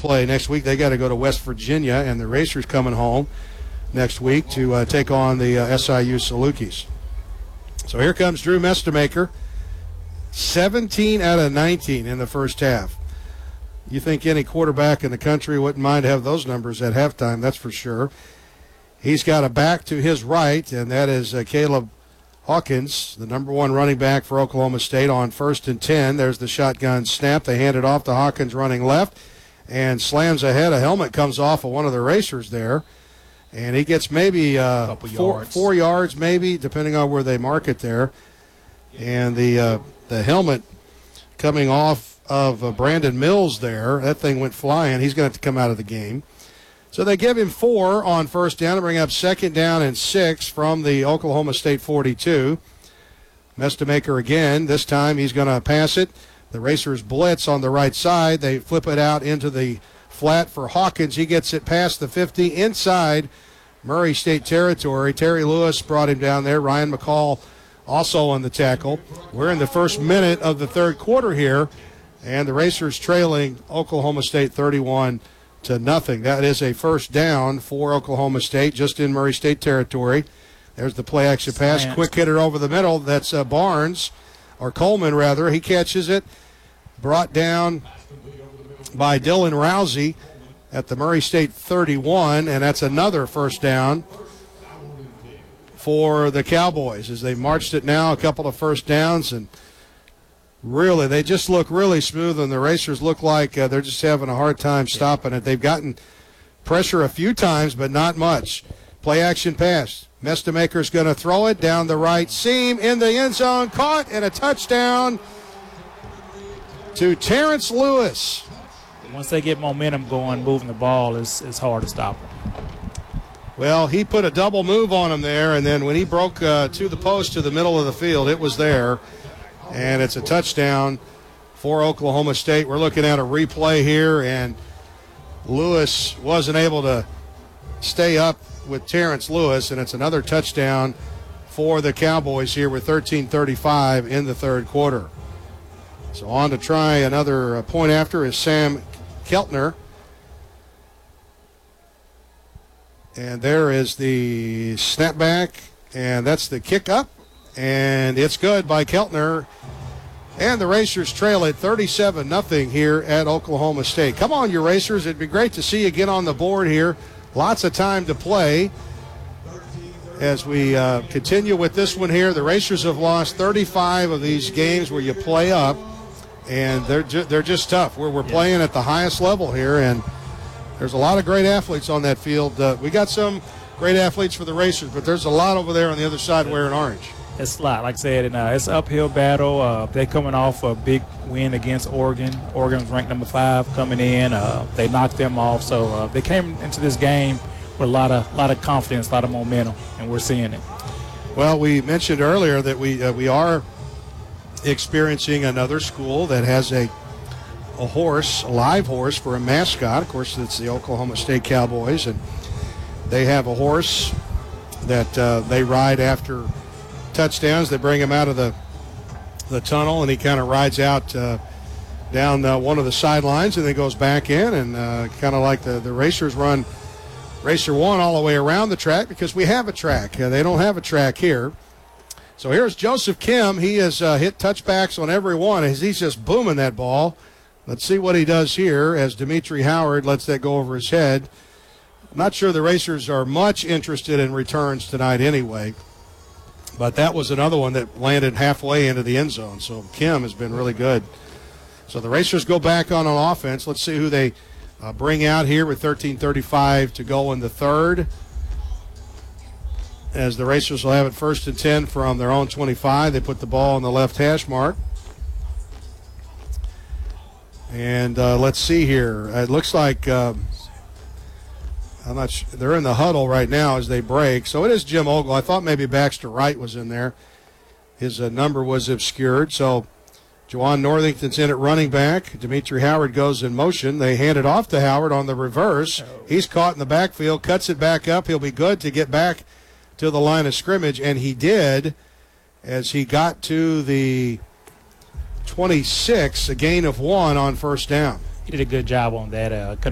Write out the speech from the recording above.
play next week. They got to go to West Virginia, and the Racers coming home next week to take on the SIU Salukis. So here comes Drew Mestemaker, 17 out of 19 in the first half. You think any quarterback in the country wouldn't mind to have those numbers at halftime, that's for sure. He's got a back to his right, and that is Caleb Hawkins, the number one running back for Oklahoma State, on 1st and 10. There's the shotgun snap. They hand it off to Hawkins running left and slams ahead. A helmet comes off of one of the Racers there, and he gets maybe four yards maybe, depending on where they mark it there. And the helmet coming off of Brandon Mills there, that thing went flying. He's going to have to come out of the game. So they give him 4 on first down to bring up 2nd down and 6 from the Oklahoma State 42. Mestemaker again. This time he's going to pass it. The Racers blitz on the right side. They flip it out into the flat for Hawkins. He gets it past the 50 inside Murray State territory. Terry Lewis brought him down there. Ryan McCall also on the tackle. We're in the first minute of the third quarter here, and the Racers trailing Oklahoma State 31-0. That is a first down for Oklahoma State, just in Murray State territory. There's the play action pass. Quick hitter over the middle. That's Barnes, or Coleman rather. He catches it. Brought down by Dylan Rousey at the Murray State 31, and that's another first down for the Cowboys as they marched it now, a couple of first downs, and really, they just look really smooth, and the Racers look like they're just having a hard time stopping it. They've gotten pressure a few times, but not much. Play action pass. Mestemaker's going to throw it down the right seam in the end zone. Caught, and a touchdown to Terrence Lewis. Once they get momentum going, moving the ball is hard to stop them. Well, he put a double move on him there, and then when he broke to the post to the middle of the field, it was there. And it's a touchdown for Oklahoma State. We're looking at a replay here, and Lewis wasn't able to stay up with Terrence Lewis, and it's another touchdown for the Cowboys here with 13:35 in the third quarter. So on to try another point after is Sam Keltner. And there is the snapback, and that's the kick up. And it's good by Keltner. And the Racers trail it 37-0 here at Oklahoma State. Come on, you Racers. It'd be great to see you get on the board here. Lots of time to play as we continue with this one here. The Racers have lost 35 of these games where you play up, and they're just tough. We're playing at the highest level here, and there's a lot of great athletes on that field. We got some great athletes for the Racers, but there's a lot over there on the other side wearing orange. It's a lot, like I said, and it's an uphill battle. They're coming off a big win against Oregon. Oregon's ranked number 5 coming in. They knocked them off, so they came into this game with a lot of confidence, a lot of momentum, and we're seeing it. Well, we mentioned earlier that we are experiencing another school that has a horse, a live horse for a mascot. Of course, it's the Oklahoma State Cowboys, and they have a horse that they ride after touchdowns. They bring him out of the tunnel, and he kind of rides out down one of the sidelines and then goes back in, and kind of like the Racers run Racer 1 all the way around the track because we have a track. They don't have a track here. So here's Joseph Kim. He has hit touchbacks on every one as he's just booming that ball. Let's see what he does here as Dimitri Howard lets that go over his head. I'm not sure the Racers are much interested in returns tonight anyway. But that was another one that landed halfway into the end zone. So Kim has been really good. So the Racers go back on offense. Let's see who they bring out here with 13:35 to go in the third. As the Racers will have it 1st and 10 from their own 25. They put the ball on the left hash mark. And let's see here. It looks like I'm not sure. They're in the huddle right now as they break. So it is Jim Ogle. I thought maybe Baxter Wright was in there. His number was obscured. So Juwan Northington's in at running back. Dimitri Howard goes in motion. They hand it off to Howard on the reverse. He's caught in the backfield, cuts it back up. He'll be good to get back to the line of scrimmage, and he did as he got to the 26, a gain of 1 on first down. He did a good job on that.